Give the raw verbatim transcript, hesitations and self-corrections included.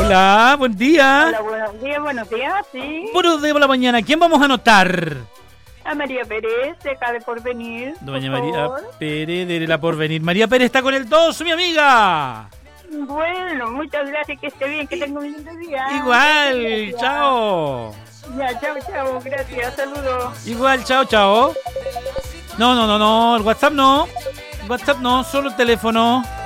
Hola, buen día. Hola, buenos días, buenos días, sí. Buenos días por la mañana. ¿Quién vamos a anotar? A María Pérez, de acá de Porvenir. Doña por María favor. Pérez de la Porvenir. María Pérez está con el dos, mi amiga. Bueno, muchas gracias, que esté bien, que tenga un lindo día. Igual, Gracias. chao. Ya, chao, chao, gracias, saludos. Igual, chao, chao. No, no, no, no, el WhatsApp no. El WhatsApp no, solo el teléfono.